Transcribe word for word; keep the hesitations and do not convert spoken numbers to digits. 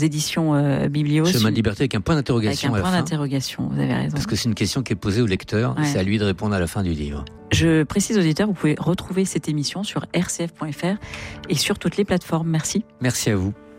éditions euh, Biblios. Chemin de liberté avec un point d'interrogation. Avec un à point la fin. d'interrogation, vous avez raison. Parce que c'est une question qui est posée au lecteur, Ouais. et c'est à lui de répondre à la fin du livre. Je précise aux auditeurs, vous pouvez retrouver cette émission sur r c f point f r et sur toutes les plateformes. Merci. Merci à vous.